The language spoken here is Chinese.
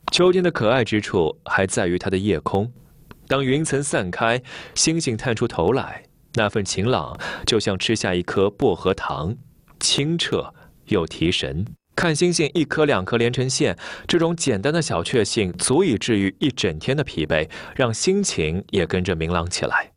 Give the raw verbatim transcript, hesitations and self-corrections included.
秋天的可爱之处还在于它的夜空，当云层散开，星星探出头来，那份晴朗就像吃下一颗薄荷糖，清澈又提神。看星星一颗两颗连成线，这种简单的小确幸足以治愈一整天的疲惫，让心情也跟着明朗起来。